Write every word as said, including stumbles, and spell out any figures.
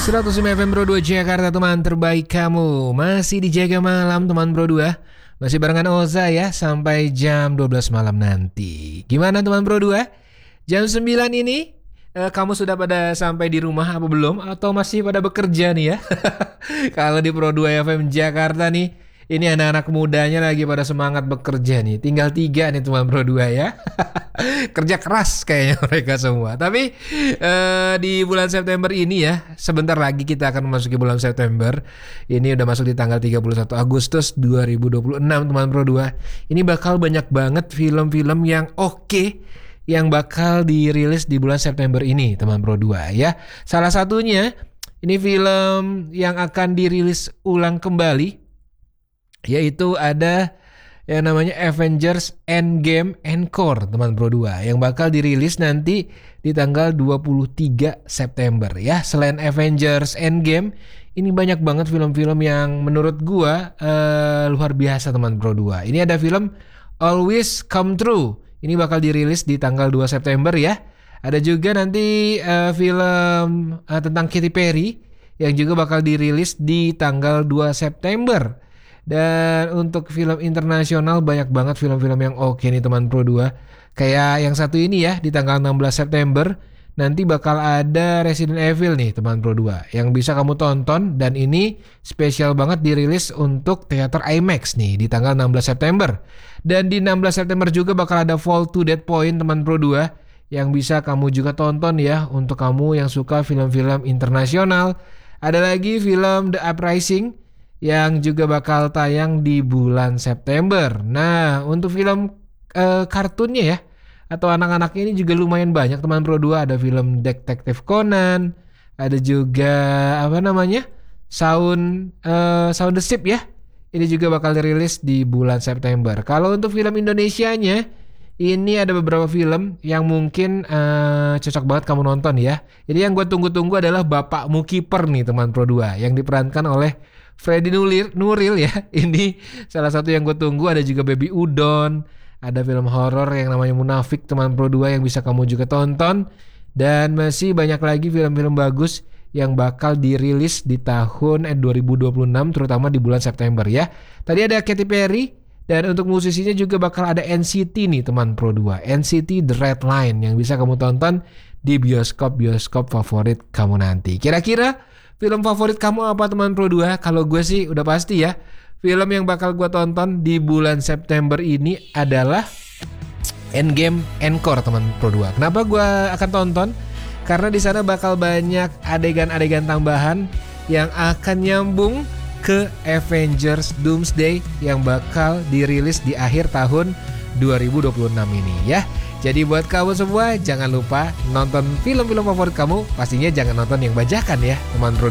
seratus lima F M Pro dua Jakarta, teman terbaik kamu. Masih di Jaga Malam teman Pro dua. Masih barengan Oza ya sampai jam dua belas malam nanti. Gimana teman Pro dua? Jam sembilan ini eh, kamu sudah pada sampai di rumah apa belum? Atau masih pada bekerja nih ya? Kalau di Pro dua F M Jakarta nih, ini anak-anak mudanya lagi pada semangat bekerja nih. Tinggal tiga nih teman Pro dua ya. Kerja keras kayaknya mereka semua. Tapi eh, di bulan September ini ya, sebentar lagi kita akan memasuki bulan September. Ini udah masuk di tanggal tiga puluh satu Agustus dua ribu dua puluh enam teman Pro dua. Ini bakal banyak banget film-film yang oke yang bakal dirilis di bulan September ini teman Pro dua ya. Salah satunya ini film yang akan dirilis ulang kembali, yaitu ada yang namanya Avengers Endgame Encore teman Pro dua yang bakal dirilis nanti di tanggal dua puluh tiga September ya. Selain Avengers Endgame, ini banyak banget film-film yang menurut gua uh, luar biasa teman Pro dua. Ini ada film Always Come True. Ini bakal dirilis di tanggal dua September ya. Ada juga nanti uh, film uh, tentang Katy Perry yang juga bakal dirilis di tanggal dua September. Dan untuk film internasional banyak banget film-film yang oke nih teman Pro dua. Kayak yang satu ini ya, di tanggal enam belas September nanti bakal ada Resident Evil nih teman Pro dua yang bisa kamu tonton, dan ini spesial banget dirilis untuk teater IMAX nih di tanggal enam belas September. Dan di enam belas September juga bakal ada Fall to That Point teman Pro dua yang bisa kamu juga tonton ya untuk kamu yang suka film-film internasional. Ada lagi film The Uprising yang juga bakal tayang di bulan September. Nah, untuk film uh, kartunnya ya, atau anak-anaknya ini juga lumayan banyak teman Pro dua. Ada film Detektif Conan, ada juga apa namanya, Sound uh, Sound the Ship ya. Ini juga bakal dirilis di bulan September. Kalau untuk film Indonesianya, ini ada beberapa film yang mungkin uh, cocok banget kamu nonton ya. Jadi yang gue tunggu-tunggu adalah Bapakmu Kiper nih teman Pro dua, yang diperankan oleh Freddy Nuril, Nuril ya. Ini salah satu yang gue tunggu. Ada juga Baby Udon, ada film horor yang namanya Munafik teman Pro dua yang bisa kamu juga tonton. Dan masih banyak lagi film-film bagus yang bakal dirilis di tahun eh, dua ribu dua puluh enam, terutama di bulan September ya. Tadi ada Katy Perry, dan untuk musisinya juga bakal ada N C T nih teman Pro dua. N C T The Red Line yang bisa kamu tonton di bioskop-bioskop favorit kamu nanti. Kira-kira film favorit kamu apa teman Pro dua? Kalau gue sih udah pasti ya, film yang bakal gue tonton di bulan September ini adalah Endgame Encore teman Pro dua. Kenapa gue akan tonton? Karena di sana bakal banyak adegan-adegan tambahan yang akan nyambung ke Avengers Doomsday yang bakal dirilis di akhir tahun dua ribu dua puluh enam ini ya. Jadi buat kamu semua jangan lupa nonton film-film favorit kamu. Pastinya jangan nonton yang bajakan ya teman Pro.